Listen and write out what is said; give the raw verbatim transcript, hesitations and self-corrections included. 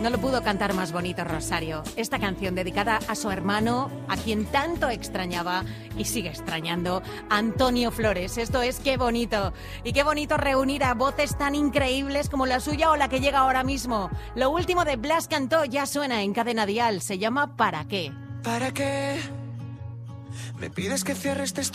No lo pudo cantar más bonito Rosario. Esta canción dedicada a su hermano, a quien tanto extrañaba y sigue extrañando, Antonio Flores. Esto es Qué bonito. Y qué bonito reunir a voces tan increíbles como la suya o la que llega ahora mismo. Lo último de Blas Cantó ya suena en Cadena Dial. Se llama ¿Para qué? ¿Para qué? Me pides que cierre este